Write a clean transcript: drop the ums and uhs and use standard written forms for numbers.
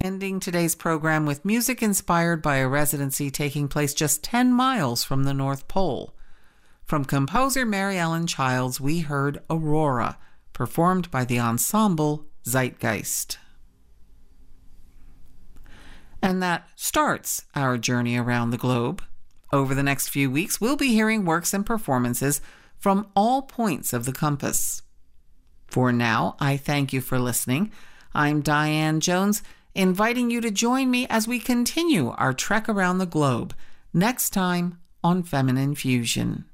Ending today's program with music inspired by a residency taking place just 10 miles from the North Pole. From composer Mary Ellen Childs, we heard Aurora, performed by the ensemble Zeitgeist. And that starts our journey around the globe. Over the next few weeks, we'll be hearing works and performances from all points of the compass. For now, I thank you for listening. I'm Diane Jones, inviting you to join me as we continue our trek around the globe next time on Feminine Fusion.